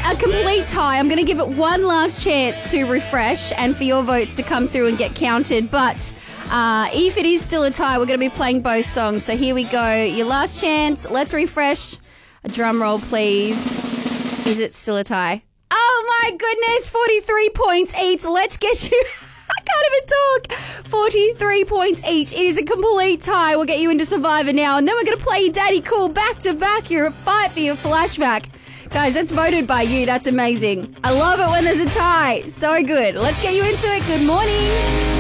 a complete tie. I'm going to give it one last chance to refresh and for your votes to come through and get counted. But if it is still a tie, we're going to be playing both songs. So here we go. Your last chance. Let's refresh. A drum roll, please. Is it still a tie? Oh, my goodness. 43 points each. Let's get you... I can't even talk. 43 points each. It is a complete tie. We'll get you into Survivor now. And then we're going to play Daddy Cool back to back. You're a fight for your flashback. Guys, that's voted by you. That's amazing. I love it when there's a tie. So good. Let's get you into it. Good morning.